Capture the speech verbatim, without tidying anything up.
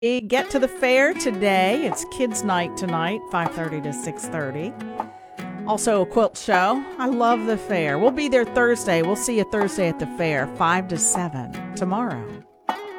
Get to the fair today. It's kids' night tonight, five thirty to six thirty. Also a quilt show. I love the fair. We'll be there Thursday. We'll see you Thursday at the fair, five to seven tomorrow.